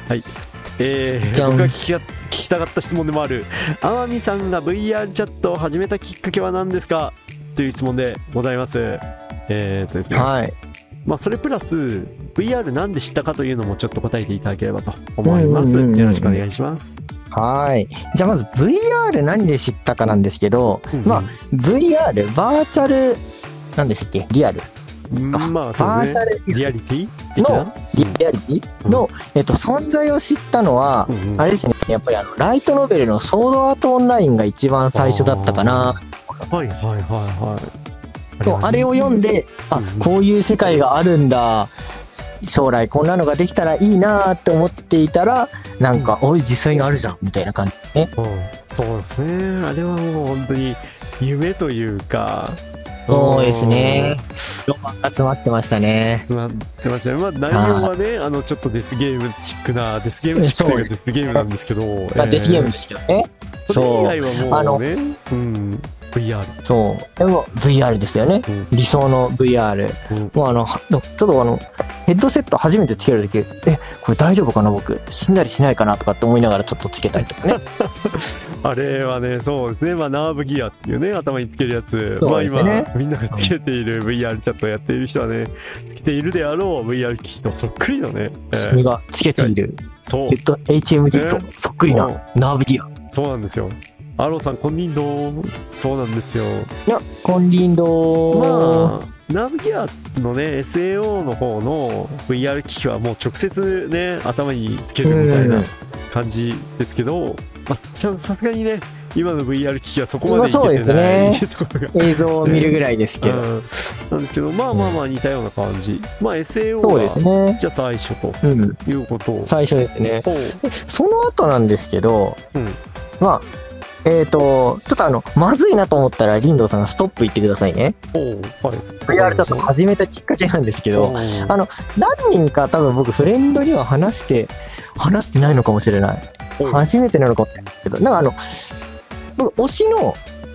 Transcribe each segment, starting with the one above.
はい、僕が聞きたかった質問でもある、天海さんが VR チャットを始めたきっかけは何ですかという質問でございます。ですね、 はい。 まあそれプラス VR なんで知ったかというのもちょっと答えていただければと思います。よろしくお願いします。 はい。じゃあまず VR 何で知ったかなんですけど、まあ VR バーチャルなんでしたっけ、リアルまあそうですね、リアリティのリアリティの、存在を知ったのは、あれですね、やっぱりライトノベルのソードアートオンラインが一番最初だったかな。 はいはいはいはい。 あれを読んで、こういう世界があるんだ、将来こんなのができたらいいなって思っていたら、なんか、おい実際にあるじゃんみたいな感じね。 そうですね、あれはもう本当に夢というか、 そうですね。ロマンが詰まってましたね。 詰まってましたね。まあ内容はね、ちょっとデスゲームチックというかデスゲームなんですけど、 デスゲームですけどね。 それ以外はもうね、VR。 そう。でも VR ですよね。理想の VR。もうちょっとヘッドセット初めてつけるとき、これ大丈夫かな僕。死んだりしないかなとかって思いながらちょっとつけたりとかね。 あれはね、そうですね、まあナーブギアっていうね、頭につけるやつ。まあ今、みんながつけている VR チャットをやっている人はね、つけているであろう VR 機器とそっくりのね。 君がつけている。 そう。 HMD とそっくりなナーブギア。 そうなんですよ。アローさん、金輪堂、そうなんですよ。 いや、金輪堂。 まあ、ナーブギアのね、SAO の方の VR 機器はもう直接ね、頭につけるみたいな感じですけど、さすがにね、今の VR 機器はそこまでいけてないところが、 映像を見るぐらいですけど。 なんですけど、まあ似たような感じ。まあ SAO が、じゃあ最初ということを。 最初ですね。その後なんですけど、まあ、ちょっとまずいなと思ったら、リンドウさんがストップ言ってくださいね。VR チャット始めたきっかけなんですけど、何人か多分僕フレンドには話してないのかもしれない。初めてなのかもしれないけど、なんか僕、推しの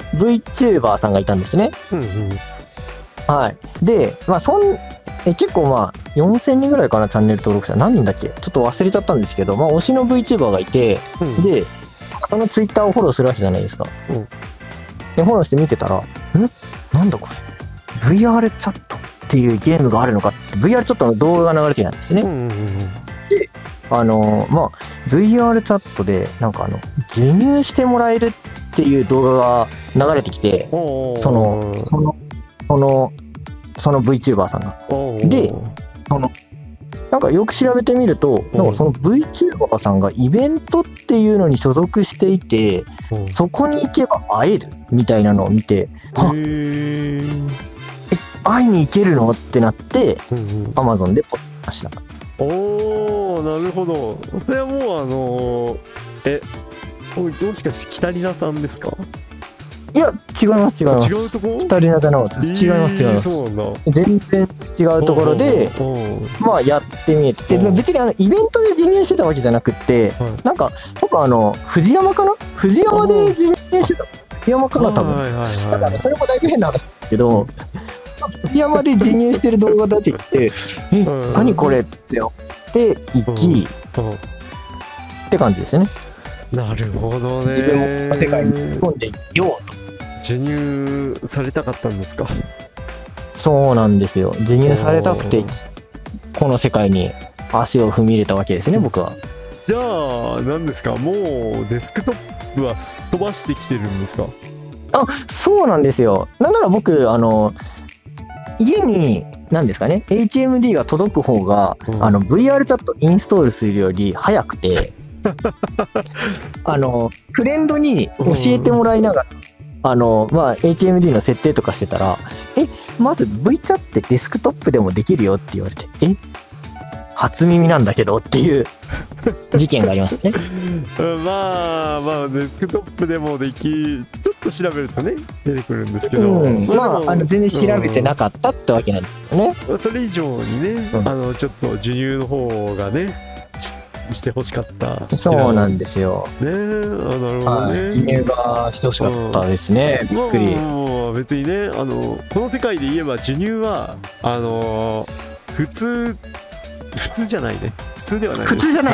VTuber さんがいたんですね。はい。で、まあ、結構まあ、4000人ぐらいかな、チャンネル登録者。何人だっけちょっと忘れちゃったんですけど、まあ、推しの VTuber がいて、で、そのツイッターをフォローするわけじゃないですか。で、フォローして見てたら、なんだこれ ?VR チャットっていうゲームがあるのかって、VR チャットの動画が流れてたんですね。で、まあ、VR チャットで、なんか授乳してもらえるっていう動画が流れてきて、その VTuber さんが。で、なんかよく調べてみると、なんかその VTuber さんがイベントっていうのに所属していて、そこに行けば会えるみたいなのを見て、会いに行けるのってなって、Amazon でポチりました。 なるほど。それはもうもしかして北里奈さんですか？ いや、違います。 違うとこ？ 北里奈じゃなかった。違います。 そうなんだ。 全然違うところで、まあやってみて、別にイベントで授乳してたわけじゃなくって、なんか、僕藤山かな？藤山で授乳してた。藤山かな、多分。だから、それもだいぶ変な話ですけど、藤山で授乳してる動画出てきて、何これって思って行き、って感じですね。 なるほどね。 自分も世界に突っ込んでいようと。 授乳されたかったんですか？ そうなんですよ。授乳されたくて、この世界に足を踏み入れたわけですね、僕は。 じゃあ、何ですか？もうデスクトップはすっ飛ばしてきてるんですか？ そうなんですよ。なんなら僕、家に、何ですかね、HMD が届く方が、VR チャットインストールするより早くて、フレンドに教えてもらいながら、HMD の設定とかしてたら、まず V チャってデスクトップでもできるよって言われて、初耳なんだけどっていう事件がありますね。 まあデスクトップでもちょっと調べるとね出てくるんですけど、 全然調べてなかったってわけなんですよね。 それ以上にね、ちょっと授乳の方がねしてほしかった。 そうなんですよ。 ね、なるほどね。 授乳がしてほしかったですね。びっくり。 別にね、この世界で言えば授乳は普通じゃないね。普通ではないです。